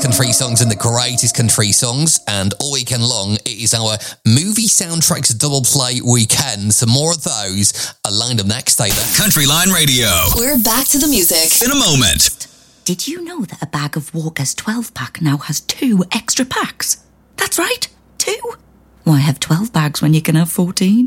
country songs and the greatest country songs. And all weekend long, it is our movie soundtracks double play weekend. So more of those are lined up next. Stay there. Country Line Radio. We're back to the music In a moment. Did you know that a bag of Walker's 12-pack now has 2 extra packs? That's right, 2. Why have 12 bags when you can have 14?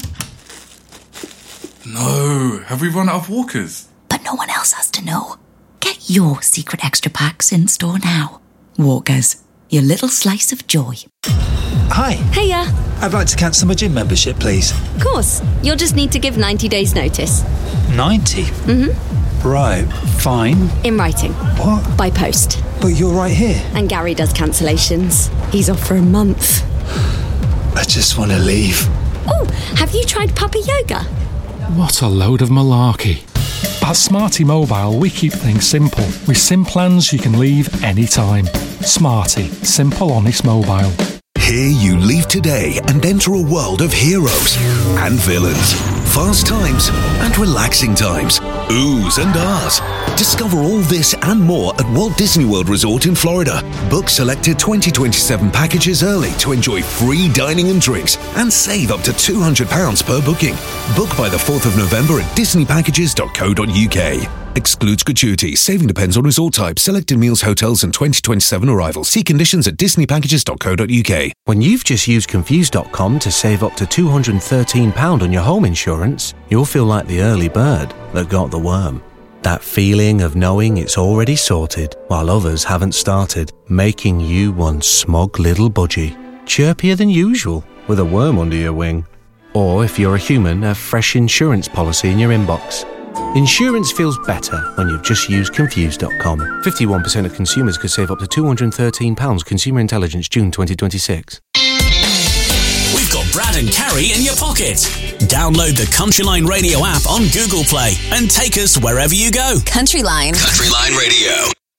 No, have we run out of Walkers? But no one else has to know. Get your secret extra packs in store now. Walkers, your little slice of joy. Hi. Hiya. I'd like to cancel my gym membership, please. Of course. You'll just need to give 90 days notice. 90? Mm-hmm. Right, fine. In writing. What? By post. But you're right here. And Gary does cancellations. He's off for a month. I just want to leave. Oh, have you tried puppy yoga? What a load of malarkey. At Smarty Mobile, we keep things simple. With SIM plans you can leave anytime. Smarty. Simple, honest mobile. Here you leave today and enter a world of heroes and villains, fast times and relaxing times, oohs and ahs. Discover all this and more at Walt Disney World Resort in Florida. Book selected 2027 packages early to enjoy free dining and drinks and save up to £200 per booking. Book by the 4th of November at disneypackages.co.uk. Excludes gratuities. Saving depends on resort type, selected meals, hotels and 2027 arrivals. See conditions at disneypackages.co.uk. When you've just used Confused.com to save up to £213 on your home insurance, you'll feel like the early bird that got the worm. That feeling of knowing it's already sorted while others haven't started, making you one smug little budgie. Chirpier than usual with a worm under your wing. Or if you're a human, a fresh insurance policy in your inbox. Insurance feels better when you've just used Confused.com. 51% of consumers could save up to £213. Consumer Intelligence, June 2026. We've got Brad and Carrie in your pocket. Download the Country Line Radio app on Google Play and take us wherever you go. Country Line. Country Line Radio.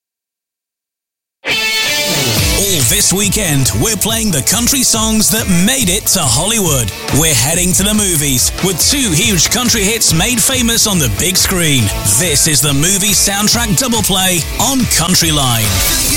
All this weekend, we're playing the country songs that made it to Hollywood. We're heading to the movies with 2 huge country hits made famous on the big screen. This is the movie soundtrack double play on Country Line.